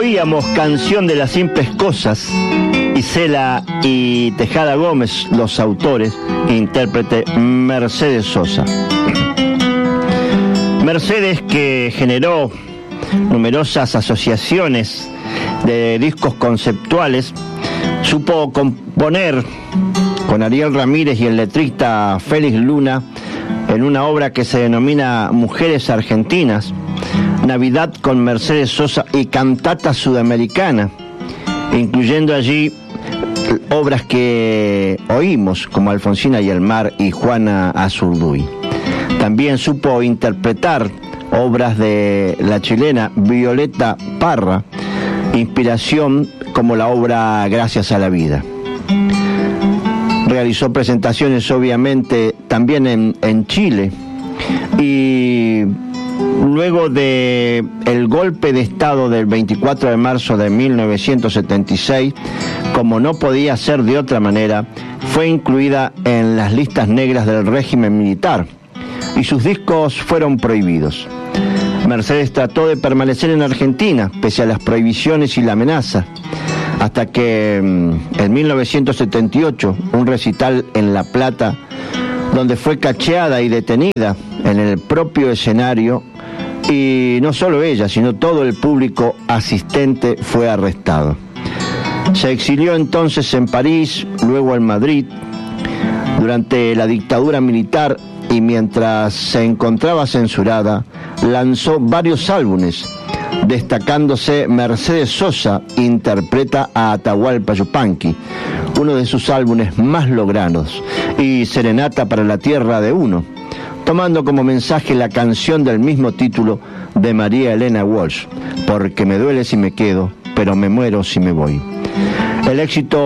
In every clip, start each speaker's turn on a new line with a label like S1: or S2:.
S1: Oíamos Canción de las Simples Cosas, Isela y Tejada Gómez, los autores, intérprete Mercedes Sosa. Mercedes, que generó numerosas asociaciones de discos conceptuales, supo componer con Ariel Ramírez y el letrista Félix Luna en una obra que se denomina Mujeres Argentinas, Navidad con Mercedes Sosa y Cantata Sudamericana, incluyendo allí obras que oímos como Alfonsina y el Mar y Juana Azurduy. También supo interpretar obras de la chilena Violeta Parra, inspiración como la obra Gracias a la Vida. Realizó presentaciones obviamente también en Chile, y luego de el golpe de Estado del 24 de marzo de 1976, como no podía ser de otra manera, fue incluida en las listas negras del régimen militar y sus discos fueron prohibidos. Mercedes trató de permanecer en Argentina pese a las prohibiciones y la amenaza, hasta que en 1978, un recital en La Plata, donde fue cacheada y detenida en el propio escenario, y no solo ella, sino todo el público asistente fue arrestado. Se exilió entonces en París, luego en Madrid, durante la dictadura militar, y mientras se encontraba censurada, lanzó varios álbumes, destacándose Mercedes Sosa interpreta a Atahualpa Yupanqui, uno de sus álbumes más logrados, y Serenata para la Tierra de Uno, tomando como mensaje la canción del mismo título de María Elena Walsh, porque me duele si me quedo, pero me muero si me voy. El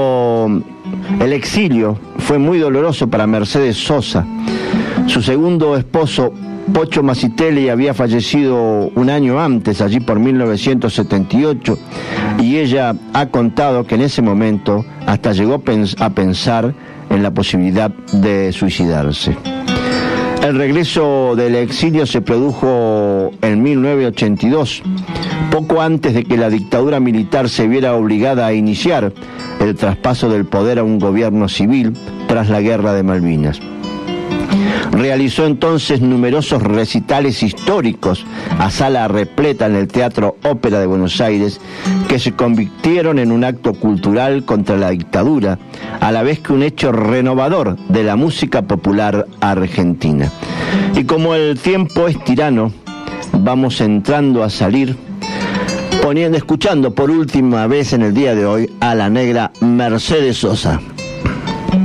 S1: exilio fue muy doloroso para Mercedes Sosa. Su segundo esposo, Pocho Masitelli, había fallecido un año antes, allí por 1978, y ella ha contado que en ese momento hasta llegó a pensar en la posibilidad de suicidarse. El regreso del exilio se produjo en 1982, poco antes de que la dictadura militar se viera obligada a iniciar el traspaso del poder a un gobierno civil tras la Guerra de Malvinas. Realizó entonces numerosos recitales históricos a sala repleta en el Teatro Ópera de Buenos Aires, que se convirtieron en un acto cultural contra la dictadura, a la vez que un hecho renovador de la música popular argentina. Y como el tiempo es tirano, vamos entrando a salir, escuchando por última vez en el día de hoy a la negra Mercedes Sosa.